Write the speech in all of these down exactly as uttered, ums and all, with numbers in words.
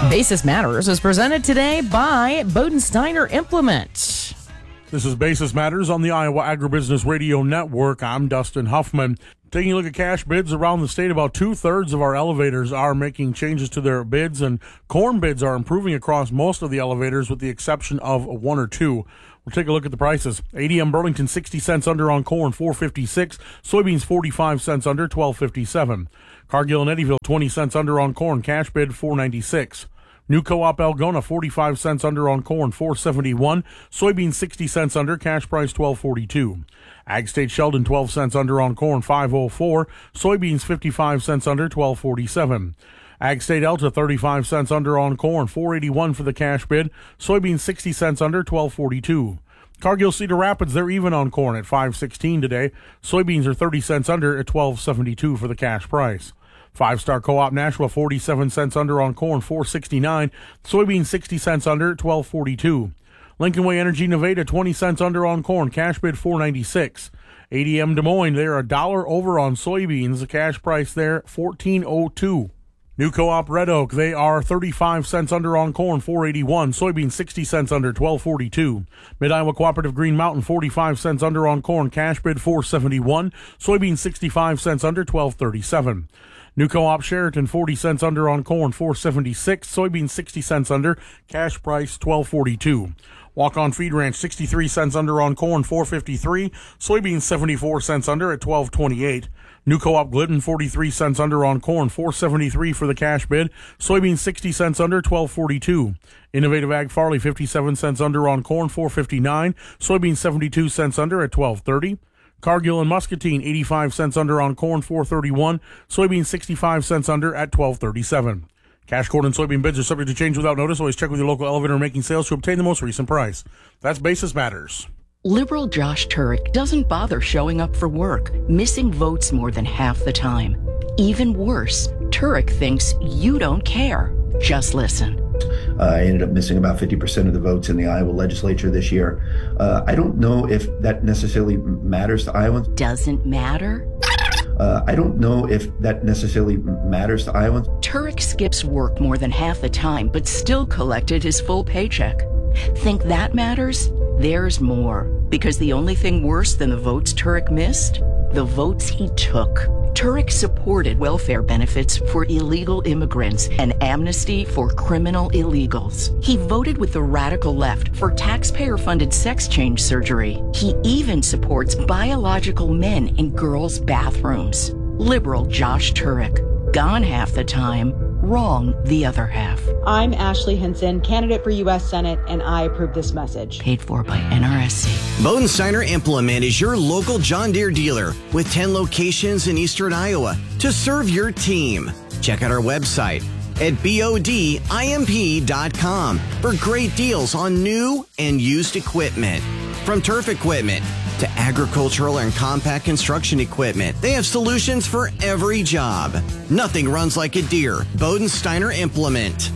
Basis Matters is presented today by Bodensteiner Implement. This is Basis Matters on the Iowa Agribusiness Radio Network. I'm Dustin Huffman. Taking a look at cash bids around the state, about two-thirds of our elevators are making changes to their bids, and corn bids are improving across most of the elevators with the exception of one or two. We'll take a look at the prices. A D M Burlington, sixty cents under on corn, four fifty-six. Soybeans, forty-five cents under, twelve fifty-seven. Cargill and Eddyville, twenty cents under on corn, cash bid, four ninety-six. New Co-op Algona, forty-five cents under on corn, four seventy-one. Soybeans, sixty cents under, cash price, twelve forty-two. Ag State Sheldon, twelve cents under on corn, five oh four. Soybeans, fifty-five cents under, twelve forty-seven. Ag State Elta, thirty-five cents under on corn, four eighty-one for the cash bid. Soybeans, sixty cents under, twelve forty-two. Cargill Cedar Rapids, they're even on corn at five sixteen today. Soybeans are thirty cents under at twelve seventy-two for the cash price. Five Star Co-op Nashua, forty-seven cents under on corn, four sixty-nine. Soybeans, sixty cents under, twelve forty-two. Lincoln Way Energy Nevada, twenty cents under on corn, cash bid, four ninety-six. A D M Des Moines, they're a dollar over on soybeans, the cash price there, fourteen oh two. New Co-op Red Oak, they are thirty-five cents under on corn, four eighty-one. Soybeans, sixty cents under, twelve forty-two. Mid-Iowa Cooperative Green Mountain, forty-five cents under on corn, cash bid, four seventy-one. Soybeans, sixty-five cents under, twelve thirty-seven. New Co-op Sheraton, forty cents under on corn, four seventy-six. Soybeans, sixty cents under, cash price, twelve forty-two. Walk-On Feed Ranch, sixty-three cents under on corn, four fifty-three. Soybeans, seventy-four cents under at twelve twenty-eight. New Co-op Glidden, forty-three cents under on corn, four seventy-three for the cash bid. Soybeans, sixty cents under, twelve forty-two. Innovative Ag Farley, fifty-seven cents under on corn, four fifty-nine. Soybeans, seventy-two cents under at twelve thirty. Cargill and Muscatine, eighty-five cents under on corn, four thirty-one. Soybeans, sixty-five cents under at twelve thirty-seven. Cash corn and soybean bids are subject to change without notice. Always check with your local elevator making sales to obtain the most recent price. That's Basis Matters. Liberal Josh Turek doesn't bother showing up for work, missing votes more than half the time. Even worse, Turek thinks you don't care. Just listen. Uh, I ended up missing about fifty percent of the votes in the Iowa legislature this year. Uh, I don't know if that necessarily matters to Iowans. Doesn't matter? Uh, I don't know if that necessarily matters to Iowans. Turek skips work more than half the time, but still collected his full paycheck. Think that matters? There's more. Because the only thing worse than the votes Turek missed? The votes he took. Turek supported welfare benefits for illegal immigrants and amnesty for criminal illegals. He voted with the radical left for taxpayer-funded sex change surgery. He even supports biological men in girls' bathrooms. Liberal Josh Turek. Gone half the time, wrong the other half. I'm Ashley Hinson, candidate for U S Senate, and I approve this message. Paid for by N R S C. Bodensteiner Implement is your local John Deere dealer with ten locations in eastern Iowa to serve your team. Check out our website at B O D I M P dot com for great deals on new and used equipment. From turf equipment to agricultural and compact construction equipment, they have solutions for every job. Nothing runs like a Deere. Bodensteiner Implement.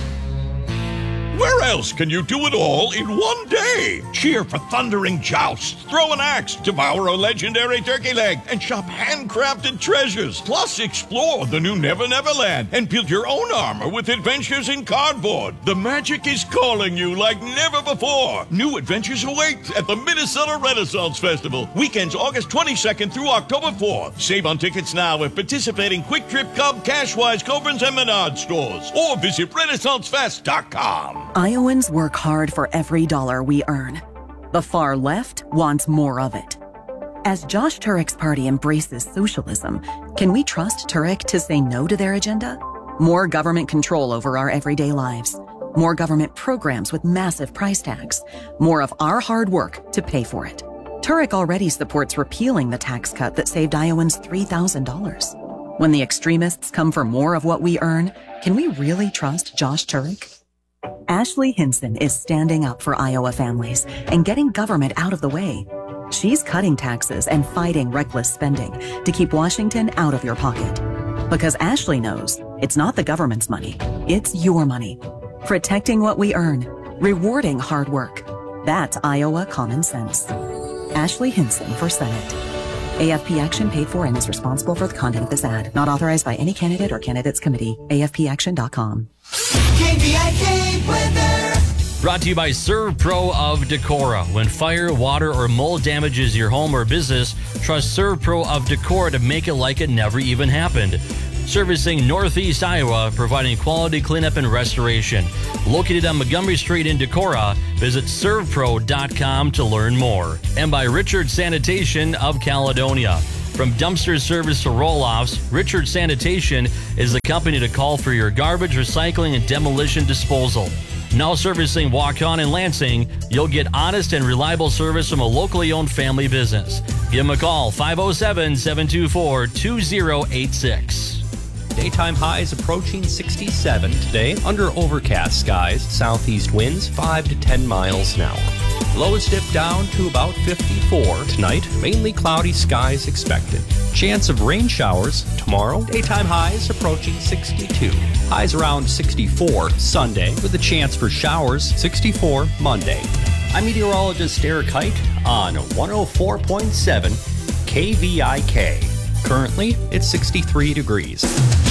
Where else can you do it all in one day? Cheer for thundering jousts, throw an axe, devour a legendary turkey leg, and shop handcrafted treasures. Plus, explore the new Never Never Land and build your own armor with adventures in cardboard. The magic is calling you like never before. New adventures await at the Minnesota Renaissance Festival. Weekends August twenty-second through October fourth. Save on tickets now at participating Quick Trip, Cub, Cashwise, Cobrins, and Menard stores. Or visit Renaissance Fest dot com. Iowans work hard for every dollar we earn. The far left wants more of it. As Josh Turek's party embraces socialism, can we trust Turek to say no to their agenda? More government control over our everyday lives. More government programs with massive price tags. More of our hard work to pay for it. Turek already supports repealing the tax cut that saved Iowans three thousand dollars. When the extremists come for more of what we earn, can we really trust Josh Turek? Ashley Hinson is standing up for Iowa families and getting government out of the way. She's cutting taxes and fighting reckless spending to keep Washington out of your pocket. Because Ashley knows it's not the government's money, it's your money. Protecting what we earn, rewarding hard work. That's Iowa common sense. Ashley Hinson for Senate. A F P Action paid for and is responsible for the content of this ad. Not authorized by any candidate or candidates committee. A F P action dot com. K V I K weather. Brought to you by ServPro of Decorah. When fire, water, or mold damages your home or business, trust ServPro of Decorah to make it like it never even happened. Servicing Northeast Iowa, providing quality cleanup and restoration. Located on Montgomery Street in Decorah, visit serv pro dot com to learn more. And by Richard Sanitation of Caledonia. From dumpster service to roll-offs, Richard Sanitation is the company to call for your garbage, recycling, and demolition disposal. Now servicing Waukon and Lansing, you'll get honest and reliable service from a locally owned family business. Give them a call, five oh seven, seven two four, two oh eight six. Daytime highs approaching sixty-seven today under overcast skies. Southeast winds five to ten miles an hour. Lows dip down to about fifty-four tonight. Mainly cloudy skies expected. Chance of rain showers tomorrow. Daytime highs approaching sixty-two. Highs around sixty-four Sunday with a chance for showers sixty-four Monday. I'm meteorologist Eric Height on one oh four point seven K V I K. Currently, it's sixty-three degrees.